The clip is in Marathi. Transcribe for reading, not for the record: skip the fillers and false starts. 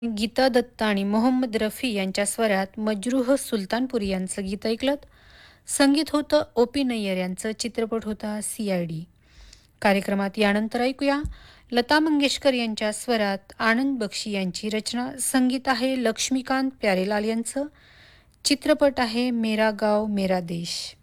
गीता दत्त आणि मोहम्मद रफी यांच्या स्वरात मजरूह सुलतानपुरी यांचं गीत ऐकलं. संगीत होतं ओ.पी. नय्यर यांचं. चित्रपट होता सी.आय.डी. कार्यक्रमात यानंतर ऐकूया लता मंगेशकर यांच्या स्वरात आनंद बक्षी यांची रचना. संगीत आहे लक्ष्मीकांत प्यारेलाल यांचं. चित्रपट आहे मेरा गाव मेरा देश.